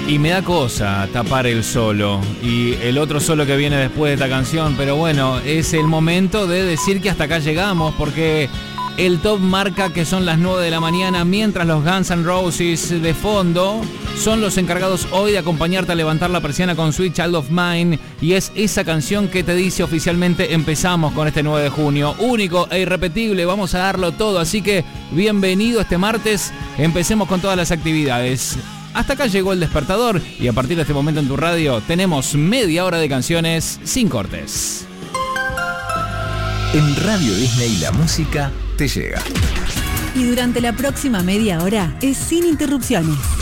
Y me da cosa tapar el solo y el otro solo que viene después de esta canción, pero bueno, es el momento de decir que hasta acá llegamos, porque el top marca que son las 9 de la mañana, mientras los Guns N' Roses de fondo son los encargados hoy de acompañarte a levantar la persiana con Sweet Child of Mine, y es esa canción que te dice oficialmente empezamos con este 9 de junio, único e irrepetible, vamos a darlo todo, así que bienvenido este martes, empecemos con todas las actividades. Hasta acá llegó el despertador y a partir de este momento en tu radio tenemos media hora de canciones sin cortes. En Radio Disney la música te llega. Y durante la próxima media hora es sin interrupciones.